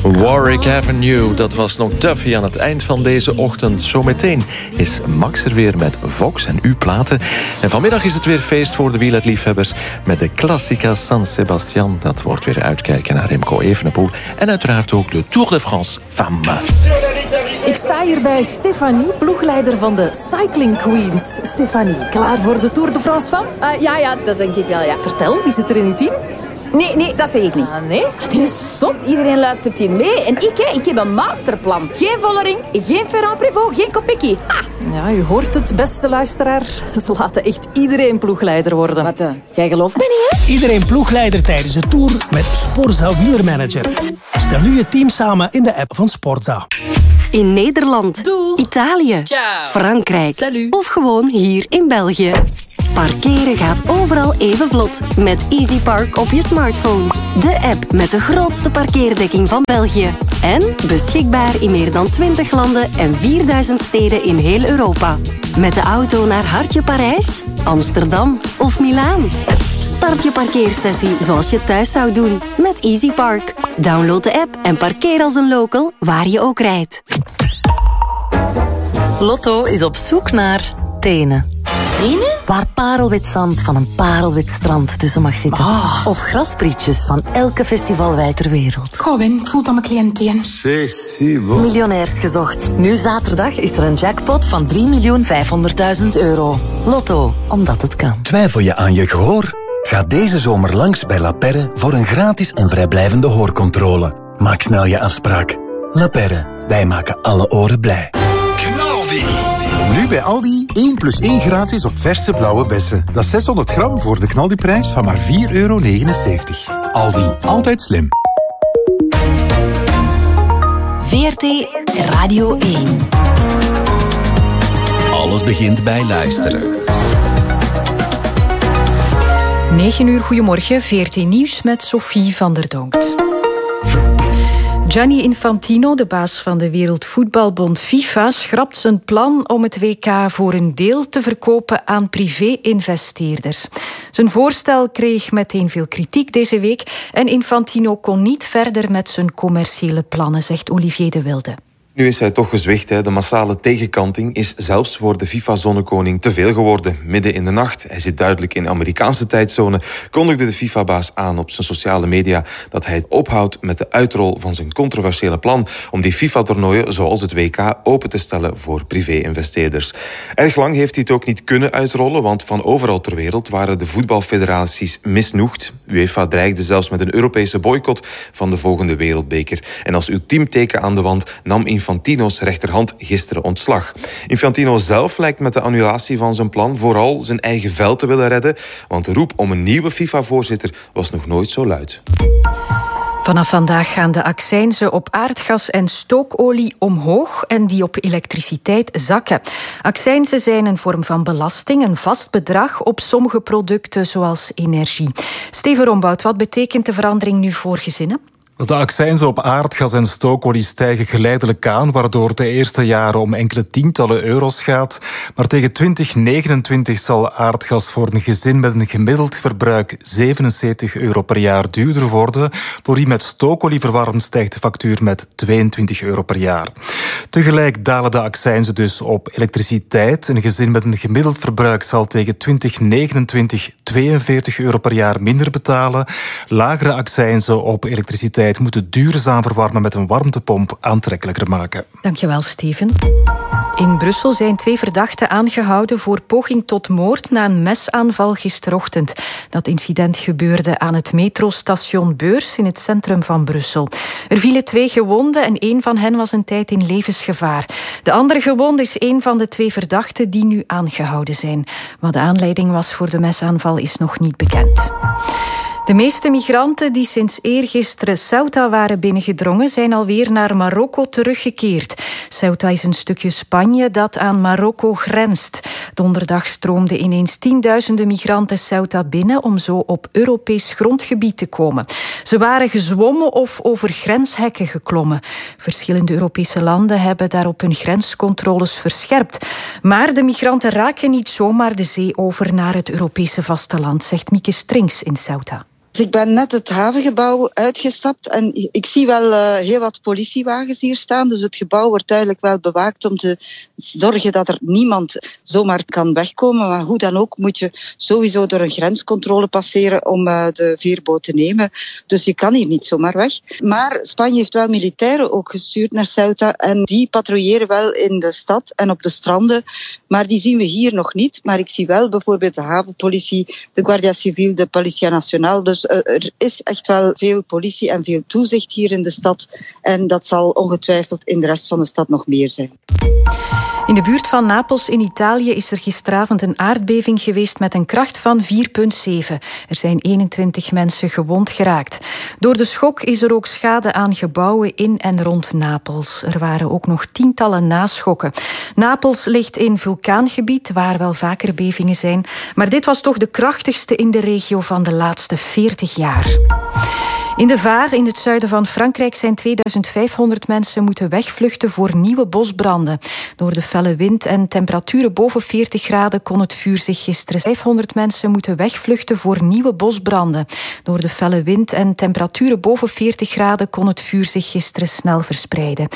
Warwick Avenue, dat was nog Duffy aan het eind van deze ochtend. Zometeen is Max er weer met Vox en U-platen. En vanmiddag is het weer feest voor de wielerliefhebbers met de Classica San Sebastian. Dat wordt weer uitkijken naar Remco Evenepoel. En uiteraard ook de Tour de France Femme. Ik sta hier bij Stefanie, ploegleider van de Cycling Queens. Stefanie, klaar voor de Tour de France Femme? Ja, dat denk ik wel, ja. Vertel, wie zit er in uw team? Nee, dat zeg ik niet. Nee? Het is zot. Iedereen luistert hier mee. En ik heb een masterplan. Geen Vollering, geen Ferrand-Prévot, geen Kopecky. Ja, u hoort het, beste luisteraar. Ze laten echt iedereen ploegleider worden. Wat, jij gelooft me niet, hè? Iedereen ploegleider tijdens de Tour met Sporza Wielermanager. Stel nu je team samen in de app van Sporza. In Nederland, Doei. Italië, Ciao. Frankrijk Salut. of gewoon hier in België. Parkeren gaat overal even vlot met EasyPark op je smartphone. De app met de grootste parkeerdekking van België. En beschikbaar in meer dan 20 landen en 4000 steden in heel Europa. Met de auto naar Hartje Parijs, Amsterdam of Milaan. Start je parkeersessie zoals je thuis zou doen met EasyPark. Download de app en parkeer als een local waar je ook rijdt. Lotto is op zoek naar tenen. Tenen? Waar parelwit zand van een parelwit strand tussen mag zitten. Of grasprietjes van elke festivalwei ter wereld. Kom in, ik voel dat mijn cliënt tegen. Miljonairs gezocht. Nu zaterdag is er een jackpot van 3.500.000 euro. Lotto, omdat het kan. Twijfel je aan je gehoor? Ga deze zomer langs bij La Perre voor een gratis en vrijblijvende hoorcontrole. Maak snel je afspraak. La Perre, wij maken alle oren blij. Nu bij Aldi 1 + 1 gratis op verse blauwe bessen. Dat is 600 gram voor de knaldiprijs van maar €4,79. Aldi, altijd slim. VRT Radio 1. Alles begint bij luisteren. 9 uur, goedemorgen. VRT Nieuws met Sophie van der Donkt. Gianni Infantino, de baas van de Wereldvoetbalbond FIFA, schrapt zijn plan om het WK voor een deel te verkopen aan privé-investeerders. Zijn voorstel kreeg meteen veel kritiek deze week en Infantino kon niet verder met zijn commerciële plannen, zegt Olivier de Wilde. Nu is hij toch gezwicht. De massale tegenkanting is zelfs voor de FIFA-zonnekoning te veel geworden. Midden in de nacht, hij zit duidelijk in Amerikaanse tijdzone, kondigde de FIFA-baas aan op zijn sociale media dat hij ophoudt met de uitrol van zijn controversiële plan om die FIFA-toernooien zoals het WK open te stellen voor privé-investeerders. Erg lang heeft hij het ook niet kunnen uitrollen, want van overal ter wereld waren de voetbalfederaties misnoegd. UEFA dreigde zelfs met een Europese boycott van de volgende wereldbeker. En als ultiemteken aan de wand nam Infantino's rechterhand gisteren ontslag. Infantino zelf lijkt met de annulatie van zijn plan vooral zijn eigen vel te willen redden, want de roep om een nieuwe FIFA-voorzitter was nog nooit zo luid. Vanaf vandaag gaan de accijnzen op aardgas en stookolie omhoog en die op elektriciteit zakken. Accijnzen zijn een vorm van belasting, een vast bedrag op sommige producten zoals energie. Steven Rombout, wat betekent de verandering nu voor gezinnen? De accijnzen op aardgas en stookolie stijgen geleidelijk aan, waardoor het de eerste jaren om enkele tientallen euro's gaat. Maar tegen 2029 zal aardgas voor een gezin met een gemiddeld verbruik €77 per jaar duurder worden. Voor wie met stookolie verwarmt stijgt de factuur met €22 per jaar. Tegelijk dalen de accijnzen dus op elektriciteit. Een gezin met een gemiddeld verbruik zal tegen 2029 €42 per jaar minder betalen. Lagere accijnzen op elektriciteit moeten duurzaam verwarmen met een warmtepomp aantrekkelijker maken. Dankjewel, Steven. In Brussel zijn 2 verdachten aangehouden voor poging tot moord na een mesaanval gisterochtend. Dat incident gebeurde aan het metrostation Beurs in het centrum van Brussel. Er vielen 2 gewonden en 1 van hen was een tijd in levensgevaar. De andere gewonde is 1 van de 2 verdachten die nu aangehouden zijn. Wat de aanleiding was voor de mesaanval is nog niet bekend. De meeste migranten die sinds eergisteren Ceuta waren binnengedrongen zijn alweer naar Marokko teruggekeerd. Ceuta is een stukje Spanje dat aan Marokko grenst. Donderdag stroomden ineens tienduizenden migranten Ceuta binnen om zo op Europees grondgebied te komen. Ze waren gezwommen of over grenshekken geklommen. Verschillende Europese landen hebben daarop hun grenscontroles verscherpt. Maar de migranten raken niet zomaar de zee over naar het Europese vasteland, zegt Mieke Strings in Ceuta. Ik ben net het havengebouw uitgestapt en ik zie wel heel wat politiewagens hier staan. Dus het gebouw wordt duidelijk wel bewaakt om te zorgen dat er niemand zomaar kan wegkomen. Maar hoe dan ook moet je sowieso door een grenscontrole passeren om de veerboot te nemen. Dus je kan hier niet zomaar weg. Maar Spanje heeft wel militairen ook gestuurd naar Ceuta en die patrouilleren wel in de stad en op de stranden. Maar die zien we hier nog niet. Maar ik zie wel bijvoorbeeld de havenpolitie, de Guardia Civil, de Policia Nacional. Dus er is echt wel veel politie en veel toezicht hier in de stad. En dat zal ongetwijfeld in de rest van de stad nog meer zijn. In de buurt van Napels in Italië is er gisteravond een aardbeving geweest met een kracht van 4,7. Er zijn 21 mensen gewond geraakt. Door de schok is er ook schade aan gebouwen in en rond Napels. Er waren ook nog tientallen naschokken. Napels ligt in vulkaangebied, waar wel vaker bevingen zijn. Maar dit was toch de krachtigste in de regio van de laatste 40 jaar. In de Var, in het zuiden van Frankrijk, zijn 2500 mensen moeten wegvluchten voor nieuwe bosbranden. Door de felle wind en temperaturen boven 40 graden kon het vuur zich gisteren... 500 mensen moeten wegvluchten voor nieuwe bosbranden. Door de felle wind en temperaturen boven 40 graden kon het vuur zich gisteren snel verspreiden.